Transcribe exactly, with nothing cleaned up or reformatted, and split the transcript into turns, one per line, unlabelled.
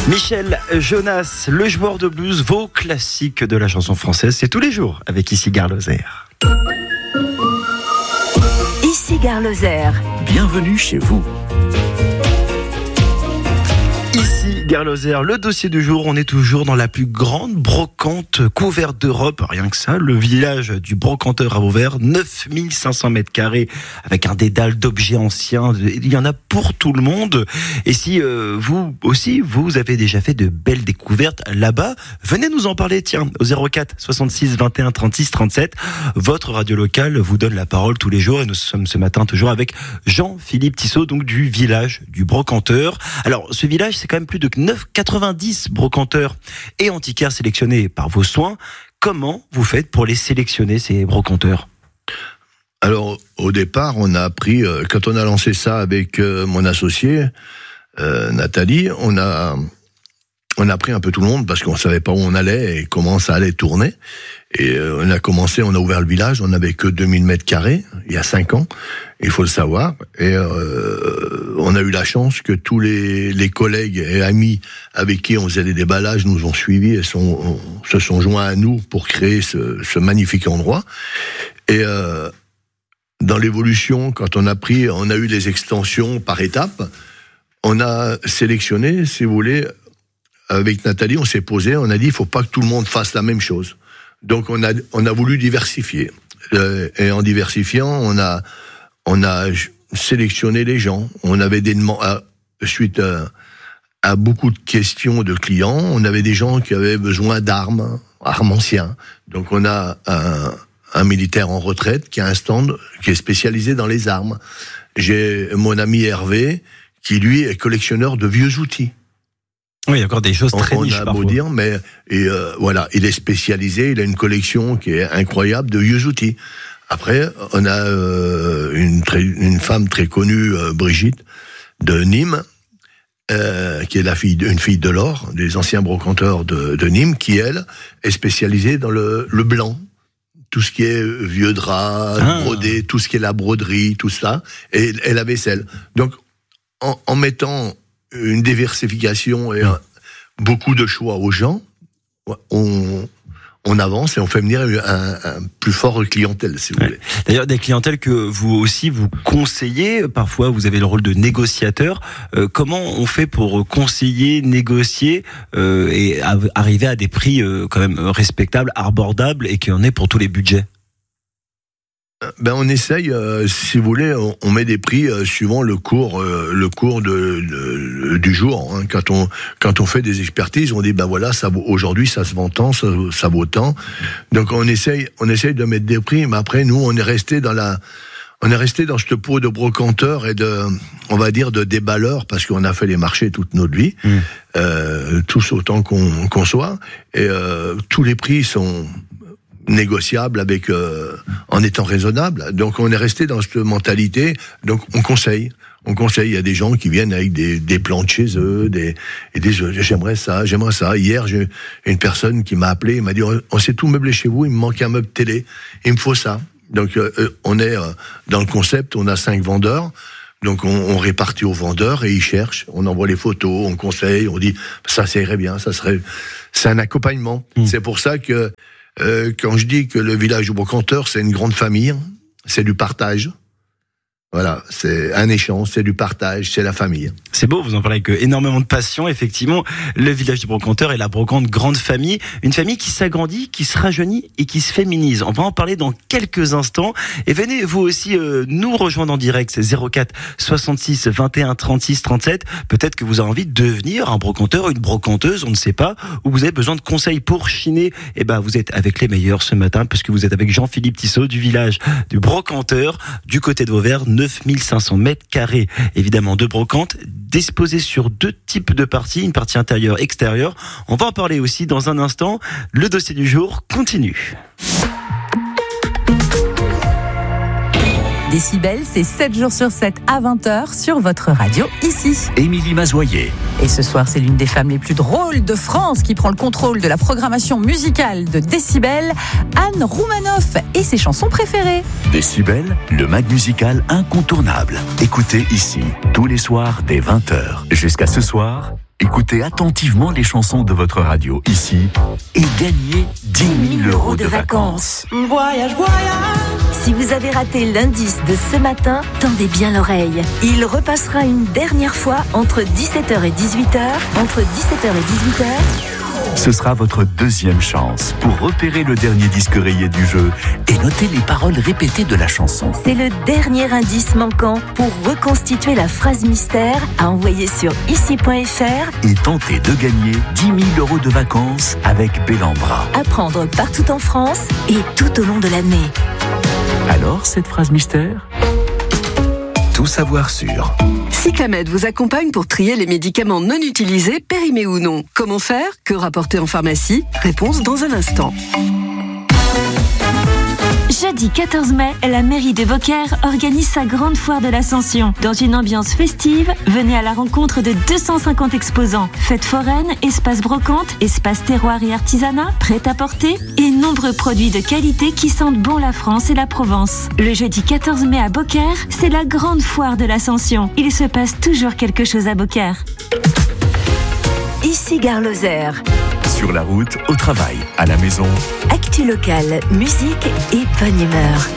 Michel Jonas, le joueur de blues, vos classiques de la chanson française, c'est tous les jours avec Ici Gare Lozère.
Ici Gare Lozère.
Bienvenue chez vous.
Ici Gare Lozère, le dossier du jour, on est toujours dans la plus grande brocante couverte d'Europe, rien que ça, le village du brocanteur à Vauvert, neuf mille cinq cents mètres carrés, avec un dédale d'objets anciens, il y en a pour tout le monde. Et si euh, vous aussi, vous avez déjà fait de belles découvertes là-bas, venez nous en parler, tiens, au zéro quatre soixante-six vingt et un trente-six trente-sept, votre radio locale vous donne la parole tous les jours, et nous sommes ce matin toujours avec Jean-Philippe Tissot, donc du village du brocanteur. Alors, ce village, c'est quand même plus de neuf virgule quatre-vingt-dix brocanteurs et antiquaires sélectionnés par vos soins. Comment vous faites pour les sélectionner, ces brocanteurs ?
Alors, au départ, on a appris, euh, quand on a lancé ça avec euh, mon associé, euh, Nathalie, on a, on a pris un peu tout le monde parce qu'on savait pas où on allait et comment ça allait tourner. Et euh, on a commencé, on a ouvert le village, on n'avait que deux mille mètres carrés, il y a cinq ans, il faut le savoir. Et euh, on a eu la chance que tous les, les collègues et amis avec qui on faisait les déballages nous ont suivis et sont, se sont joints à nous pour créer ce, ce magnifique endroit. Et euh, dans l'évolution, quand on a pris, on a eu les extensions par étapes, on a sélectionné, si vous voulez, avec Nathalie, on s'est posé, on a dit, il faut pas que tout le monde fasse la même chose. Donc on a on a voulu diversifier, euh, et en diversifiant, on a on a sélectionné les gens. On avait des demandes suite à, à beaucoup de questions de clients. On avait des gens qui avaient besoin d'armes, armes anciens. Donc on a un, un militaire en retraite qui a un stand qui est spécialisé dans les armes. J'ai mon ami Hervé qui lui est collectionneur de vieux outils.
Oui, il y a encore des choses très
on
niches
a
parfois.
beau dire, mais et euh, voilà, il est spécialisé, il a une collection qui est incroyable de vieux outils. Après, on a euh, une, très, une femme très connue, euh, Brigitte, de Nîmes, euh, qui est la fille, une fille de l'or, des anciens brocanteurs de, de Nîmes, qui, elle, est spécialisée dans le, le blanc. Tout ce qui est vieux drap, ah. brodé, tout ce qui est la broderie, tout ça, et, et la vaisselle. Donc, en, en mettant une diversification et un, beaucoup de choix aux gens, on, on avance et on fait venir un, un plus fort clientèle, si vous ouais. voulez.
D'ailleurs, des clientèles que vous aussi vous conseillez, parfois vous avez le rôle de négociateur. Euh, comment on fait pour conseiller, négocier euh, et a, arriver à des prix euh, quand même respectables, abordables et qui en est pour tous les budgets ?
Ben on essaye, euh, si vous voulez, on, on met des prix euh, suivant le cours, euh, le cours de, de, du jour. Hein. Quand on quand on fait des expertises, on dit ben voilà, ça vaut, aujourd'hui ça se vend tant, ça, ça vaut tant. Donc on essaye, on essaye de mettre des prix, mais après nous on est resté dans la, on est resté dans cette peau de brocanteur et de, on va dire de déballeur parce qu'on a fait les marchés toute notre vie, mmh. euh, tous autant qu'on, qu'on soit, et euh, tous les prix sont négociable avec euh, en étant raisonnable. Donc on est resté dans cette mentalité. Donc on conseille, on conseille. Il y a des gens qui viennent avec des, des plans de chez eux, des et des j'aimerais ça, j'aimerais ça. Hier j'ai une personne qui m'a appelé, il m'a dit on, on s'est tout meublé chez vous, il me manque un meuble télé, il me faut ça. Donc euh, on est euh, dans le concept, on a cinq vendeurs. Donc on, on répartit aux vendeurs et ils cherchent. On envoie les photos, on conseille, on dit ça ça irait bien, ça serait. C'est un accompagnement. Mmh. C'est pour ça que Euh, quand je dis que le village du brocanteur, c'est une grande famille, c'est du partage. Voilà, c'est un échange, c'est du partage, c'est la famille.
C'est beau, vous en parlez avec énormément de passion. Effectivement, le village du brocanteur est la brocante grande famille, une famille qui s'agrandit, qui se rajeunit et qui se féminise. On va en parler dans quelques instants. Et venez vous aussi euh, nous rejoindre en direct, c'est zéro quatre soixante-six vingt et un trente-six trente-sept. Peut-être que vous avez envie de devenir un brocanteur, une brocanteuse, on ne sait pas, ou vous avez besoin de conseils pour chiner. Eh ben, vous êtes avec les meilleurs ce matin, puisque vous êtes avec Jean-Philippe Tissot du village du brocanteur, du côté de Vauvert, neuf mille cinq cents mètres carrés, évidemment, de brocante, disposée sur deux types de parties, une partie intérieure, extérieure. On va en parler aussi dans un instant. Le dossier du jour continue.
Décibel, c'est sept jours sur sept à vingt heures sur votre radio ici.
Émilie Mazoyer.
Et ce soir, c'est l'une des femmes les plus drôles de France qui prend le contrôle de la programmation musicale de Décibel, Anne Roumanoff et ses chansons préférées.
Décibel, le mag musical incontournable. Écoutez ici, tous les soirs dès vingt heures. Jusqu'à ce soir, Écoutez attentivement les chansons de votre radio ici et gagnez dix mille euros de vacances.
Voyage, voyage.
Si vous avez raté l'indice de ce matin, tendez bien l'oreille. Il repassera une dernière fois entre dix-sept heures et dix-huit heures. Entre dix-sept heures et dix-huit heures.
Ce sera votre deuxième chance pour repérer le dernier disque rayé du jeu et noter les paroles répétées de la chanson.
C'est le dernier indice manquant pour reconstituer la phrase mystère à envoyer sur ici point f r
et tenter de gagner dix mille euros de vacances avec Bellambra.
à prendre partout en France et tout au long de l'année.
Alors, cette phrase mystère ? Tout savoir sur.
Cyclamed vous accompagne pour trier les médicaments non utilisés, périmés ou non. Comment faire ? Que rapporter en pharmacie ? Réponse dans un instant.
Jeudi quatorze mai, la mairie de Beaucaire organise sa grande foire de l'Ascension. Dans une ambiance festive, venez à la rencontre de deux cent cinquante exposants. Fêtes foraines, espace brocante, espace terroir et artisanat, prêt-à-porter et nombreux produits de qualité qui sentent bon la France et la Provence. Le jeudi quatorze mai à Beaucaire, c'est la grande foire de l'Ascension. Il se passe toujours quelque chose à Beaucaire.
Ici Gare Lozère.
Sur la route, au travail, à la maison.
Actu locale, musique et bonne humeur.